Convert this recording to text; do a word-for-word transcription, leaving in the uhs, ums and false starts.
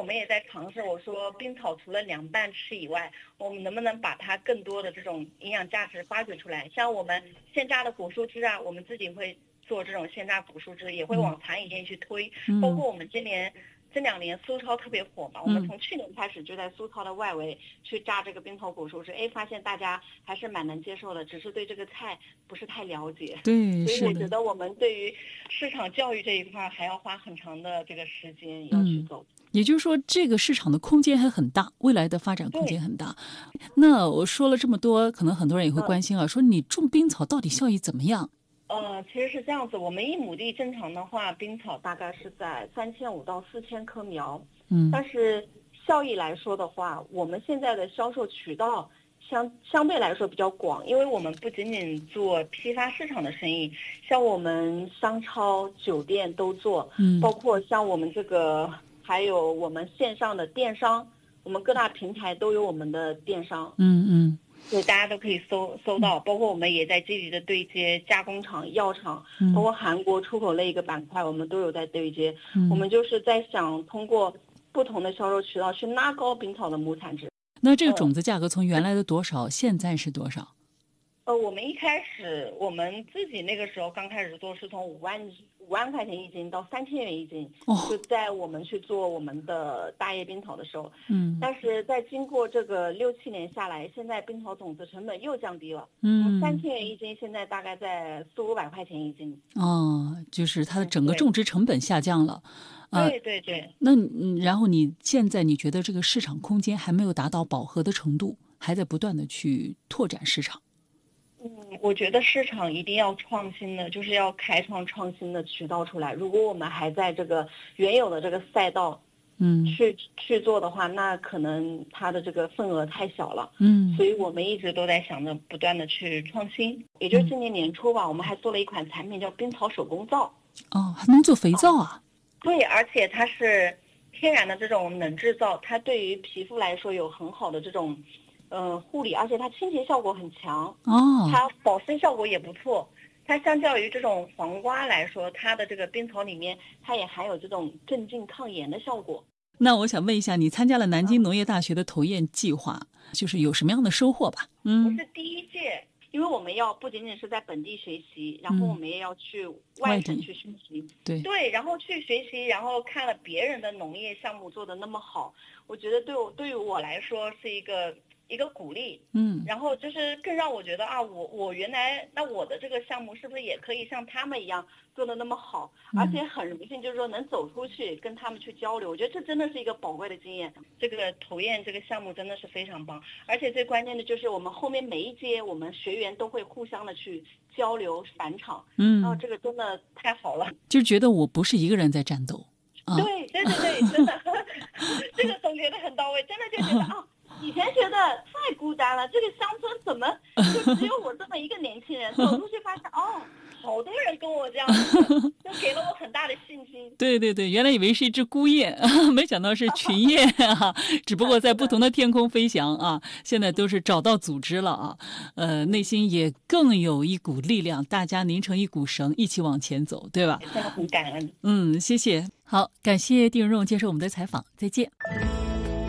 们也在尝试，我说冰草除了凉拌吃以外，我们能不能把它更多的这种营养价值发掘出来？像我们现榨的果蔬汁啊，我们自己会做这种现榨果蔬汁，也会往餐饮店去推， 嗯、 包括我们今年。这两年苏超特别火嘛，我们从去年开始就在苏超的外围去榨这个冰草果蔬汁，哎，发现大家还是蛮能接受的，只是对这个菜不是太了解。 对， 所以我觉得我们对于市场教育这一块还要花很长的这个时间要去走。 嗯，也就是说，这个市场的空间还很大，未来的发展空间很大。那我说了这么多，可能很多人也会关心啊，嗯、说你种冰草到底效益怎么样？ 呃，其实是这样子，我们一亩地正常的话，冰草大概是在三千五到四千棵苗， 嗯， 但是效益来说的话，我们现在的销售渠道相相对来说比较广，因为我们不仅仅做批发市场的生意，像我们商超、酒店都做， 嗯， 包括像我们这个，还有我们线上的电商，我们各大平台都有我们的电商， 嗯嗯。 对，大家都可以搜搜到，包括我们也在积极的对接加工厂、药厂，包括韩国出口类一个板块，我们都有在对接。 嗯、 我们就是在想通过不同的销售渠道去拉高冰草的亩产值。 那这个种子价格从原来的多少，呃、现在是多少？ 呃，我们一开始我们自己那个时候刚开始做是从五万五万块钱一斤到三千元一斤， 哦， 就在我们去做我们的大叶冰草的时候， 嗯， 但是在经过这个六七年下来，现在冰草种子成本又降低了， 嗯， 三千元一斤，现在大概在四五百块钱一斤。 哦，就是它的整个种植成本下降了。 嗯、对对对。 那嗯，然后你现在你觉得这个市场空间还没有达到饱和的程度，还在不断的去拓展市场？ 嗯，我觉得市场一定要创新的，就是要开创创新的渠道出来。如果我们还在这个原有的这个赛道， 嗯， 去去做的话，那可能它的这个份额太小了。 嗯， 所以我们一直都在想着不断的去创新。也就是今年年初吧，我们还做了一款产品叫冰草手工皂。 哦，还能做肥皂啊？ 对，而且它是天然的这种能制皂，它对于皮肤来说有很好的这种。呃，护理，而且它清洁效果很强哦， 它保湿效果也不错。它相较于这种黄瓜来说，它的这个冰草里面，它也含有这种镇静抗炎的效果。 那我想问一下，你参加了南京农业大学的投研计划，嗯、就是有什么样的收获吧？嗯， 我是第一届，因为我们要不仅仅是在本地学习，然后我们也要去外省去学习。 对对，然后去学习，然后看了别人的农业项目做得那么好，我觉得对我对于我来说是一个。一个鼓励， 嗯， 然后就是更让我觉得啊，我我原来那我的这个项目是不是也可以像他们一样做的那么好， 嗯、 而且很荣幸，就是说能走出去跟他们去交流，我觉得这真的是一个宝贵的经验。这个投研这个项目真的是非常棒，而且最关键的就是我们后面每一阶我们学员都会互相的去交流返场， 嗯， 然后这个真的太好了， 就觉得我不是一个人在战斗。 啊、对对对对，真的，这个总结的很到位，真的就觉得啊。以前觉得太孤单了，这个乡村怎么就只有我这么一个年轻人？走出去发现哦，好多人跟我这样子，就给了我很大的信心。 对对对，原来以为是一只孤雁，没想到是群雁啊，只不过在不同的天空飞翔啊。现在都是找到组织了啊，呃，内心也更有一股力量，大家拧成一股绳，一起往前走，对吧？ 真的很感恩。 嗯，谢谢。好，感谢丁蓉接受我们的采访，再见。